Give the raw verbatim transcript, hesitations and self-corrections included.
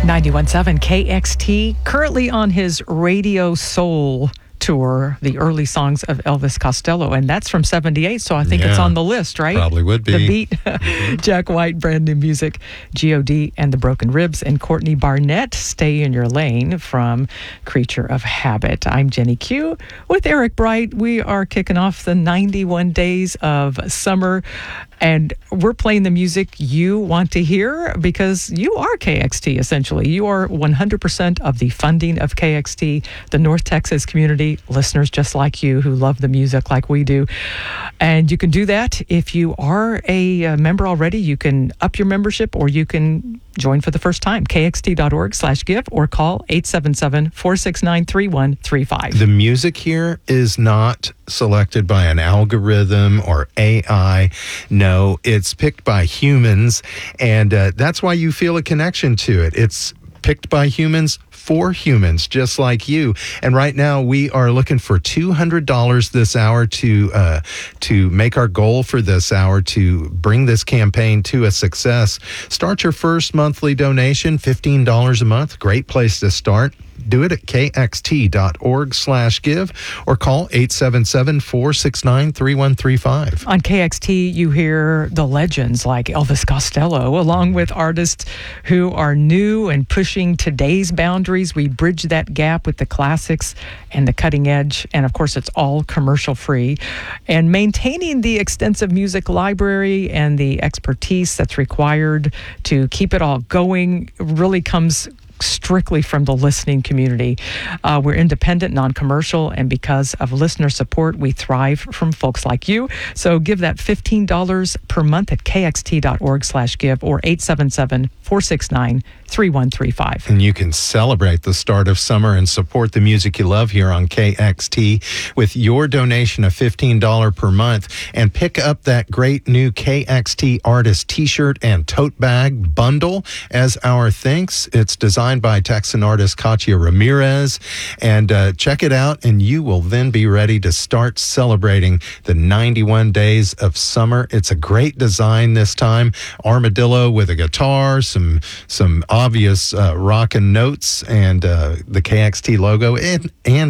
ninety-one point seven K X T, currently on his Radio Soul tour, the early songs of Elvis Costello, and that's from seventy-eight, so I think yeah, it's on the list, right? Probably would be. The Beat, mm-hmm. Jack White, brand new music, G O D and the Broken Ribs, and Courtney Barnett, Stay in Your Lane from Creature of Habit. I'm Jenny Q with Eric Bright. We are kicking off the ninety-one days of summer, and we're playing the music you want to hear because you are K X T, essentially. You are one hundred percent of the funding of K X T, the North Texas community, listeners just like you who love the music like we do. And you can do that if you are a, a member already. You can up your membership or you can join for the first time. K X T dot org slash give or call eight seven seven, four six nine, three one three five. The music here is not selected by an algorithm or A I. No, it's picked by humans, and uh, that's why you feel a connection to it. It's picked by humans for humans, just like you. And right now, we are looking for two hundred dollars this hour to uh, to make our goal for this hour, to bring this campaign to a success. Start your first monthly donation, fifteen dollars a month. Great place to start. Do it at K X T dot org slash give or call eight seven seven, four six nine, three one three five. On K X T, you hear the legends like Elvis Costello, along with artists who are new and pushing today's boundaries. We bridge that gap with the classics and the cutting edge. And of course, it's all commercial free. And maintaining the extensive music library and the expertise that's required to keep it all going really comes strictly from the listening community. Uh, we're independent, non-commercial, and because of listener support, we thrive from folks like you. So give that fifteen dollars per month at K X T dot org slash give or eight seven seven, four six nine, three one three five. And you can celebrate the start of summer and support the music you love here on K X T with your donation of fifteen dollars per month, and pick up that great new K X T artist t-shirt and tote bag bundle as our thanks. It's designed by Texan artist Katia Ramirez, and uh, check it out, and you will then be ready to start celebrating the ninety-one days of summer. It's a great design this time. Armadillo with a guitar, some some obvious uh, rockin' notes, and uh, the K X T logo, and, and